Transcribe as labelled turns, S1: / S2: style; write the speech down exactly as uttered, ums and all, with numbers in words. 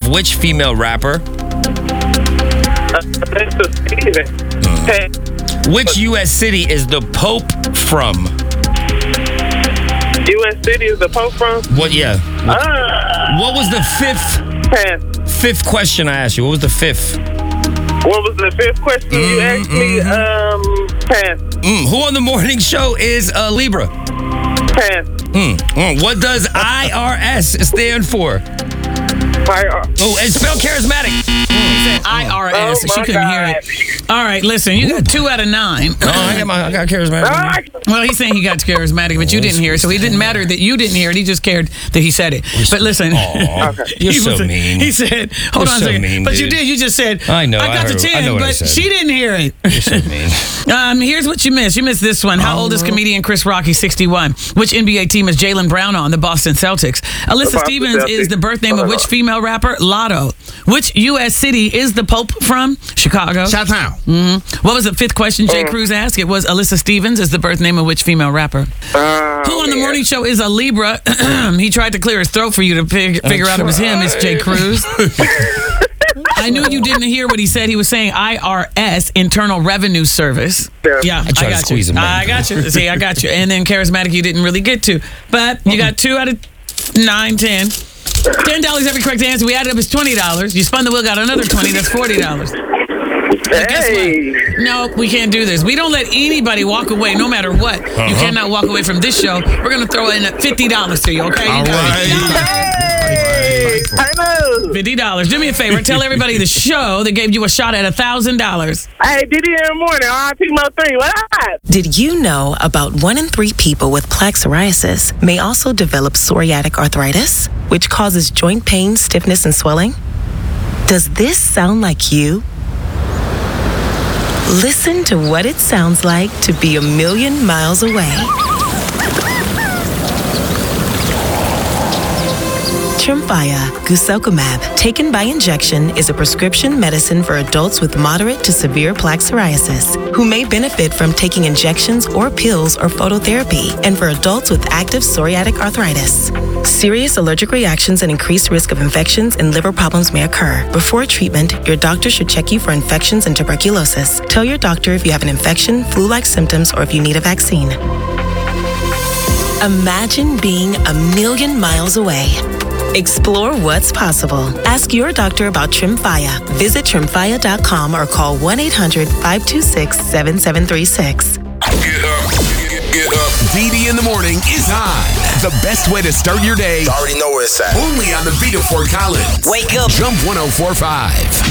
S1: which female rapper?
S2: Alyssa Stevens.
S1: Mm. Which U S city is the Pope from?
S2: U S city is the Pope from?
S1: What, yeah. What,
S2: uh,
S1: what was the fifth?
S2: Pass.
S1: Fifth question I asked you. What was the fifth?
S2: What was the fifth question mm, you asked me? Mm-hmm. Um, pass.
S1: Mm, who on the morning show is a Libra?
S2: Pass.
S1: Mm, mm. What does I R S stand for?
S2: I R S.
S1: Oh, and spell charismatic.
S3: He said I R S.
S2: Oh,
S3: she couldn't
S2: God.
S3: hear it. All right, listen, you got two out of nine.
S1: Oh, I got, my, I got charismatic.
S3: Well, he's saying he got charismatic, but you didn't hear it, so he didn't matter that you didn't hear it. He just cared that he said it. But listen.
S1: Okay. You're so
S3: was,
S1: mean.
S3: He said, hold
S1: You're
S3: on
S1: so
S3: a second.
S1: mean,
S3: but
S1: dude.
S3: you did. You just said,
S1: I know.
S3: I got
S1: I
S3: the
S1: heard,
S3: ten,
S1: I know what I
S3: but
S1: said.
S3: she didn't hear it.
S1: You're so mean.
S3: Um, here's what you missed. You missed this one. How old is comedian Chris Rock? He's sixty-one. Which N B A team is Jaylen Brown on? The Boston Celtics. Alyssa
S2: Boston
S3: Stevens
S2: Celtics.
S3: is the birth name of which female rapper? Lotto. Which U S city is the Pope from? Chicago.
S4: Chi-town.
S3: Mm-hmm. What was the fifth question Jay
S2: Uh.
S3: Cruz asked? It was Alyssa Stevens is the birth name of which female rapper?
S2: Uh,
S3: Who on the
S2: man.
S3: morning show is a Libra? He tried to clear his throat for you to fig- figure out it was him. It's Jay Cruz. I knew you didn't hear what he said. He was saying I R S, Internal Revenue Service.
S2: Yeah.
S3: Yeah,
S1: I tried to
S3: got
S1: squeeze
S3: you.
S1: him in.
S3: I got you. See, I got you. And then charismatic, you didn't really get to. But you got two out of nine, ten. Ten dollars every correct answer. We added up as twenty dollars. You spun the wheel, got another twenty. That's forty dollars. Guess
S2: Hey.
S3: what? No, we can't do this. We don't let anybody walk away, no matter what.
S1: Uh-huh.
S3: You cannot walk away from this show. We're gonna throw in fifty dollars to you, okay?
S4: All
S3: You got
S4: right.
S2: Hey. I know.
S3: fifty dollars. Do me a favor. Tell everybody the show that gave you a shot at one thousand dollars.
S2: Hey, Diddy in the morning. R P Mo three. What up?
S5: Did you know about one in three people with plaque psoriasis may also develop psoriatic arthritis, which causes joint pain, stiffness, and swelling? Does this sound like you? Listen to what it sounds like to be a million miles away. Tremfya guselkumab, taken by injection, is a prescription medicine for adults with moderate to severe plaque psoriasis who may benefit from taking injections or pills or phototherapy, and for adults with active psoriatic arthritis. Serious allergic reactions and increased risk of infections and liver problems may occur. Before treatment, your doctor should check you for infections and tuberculosis. Tell your doctor if you have an infection, flu-like symptoms, or if you need a vaccine. Imagine being a million miles away. Explore what's possible. Ask your doctor about Tremfya. Visit tremfya dot com or call one eight hundred, five two six, seven seven three six.
S6: Get up, get, get up. D D in the morning is on. The best way to start your day.
S7: You already know where it's at.
S6: Only on the beat of Fort Collins.
S7: Wake up.
S6: Jump one oh four point five.